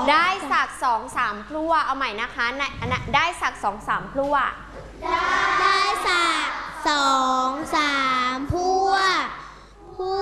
ได้สัก2-3 พลั่วเอาใหม่นะคะได้สัก2-3 พลั่วได้สัก